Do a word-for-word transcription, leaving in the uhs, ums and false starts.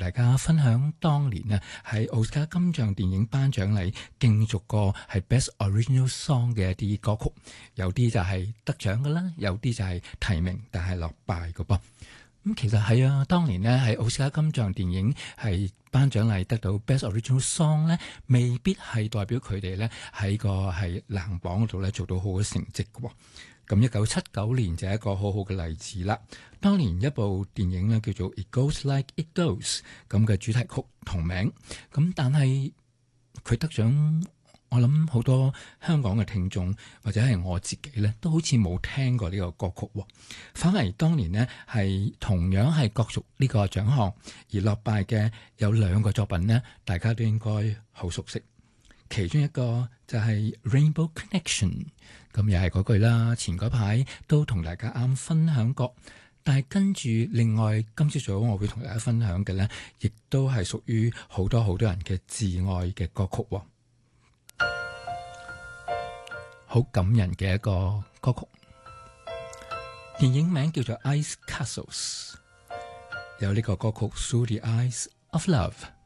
大家分享當年啊喺奧斯卡金像電影頒獎禮競逐過係 Best Original Song 嘅一啲歌曲，有啲就係得獎㗎啦，有啲就係提名但係落敗㗎噃。咁其實係啊，當年呢喺奧斯卡金像電影係頒獎禮得到 Best Original Song 咧，未必係代表佢哋咧喺個係排行榜嗰度咧做到好嘅成績嘅。咁一九七九年就係一個好好嘅例子啦。當年一部電影咧叫做 It Goes Like It Does 咁嘅主題曲同名，咁但係佢得獎，我諗好多香港嘅聽眾或者係我自己咧，都好似冇聽過呢個歌曲。反而當年呢係同樣係角逐呢個獎項而落敗嘅有兩個作品呢，大家都應該好熟悉。其中一個就係 Rainbow Connection， 咁又係嗰句啦，前嗰排都同大家啱分享過，但係跟住另外今朝早我會同大家分享嘅呢，亦都係屬於好多好多人嘅摯愛嘅歌曲，好感人嘅一個歌曲。電影名叫做 Ice Castles， 有呢個歌曲 Through the Eyes of Love。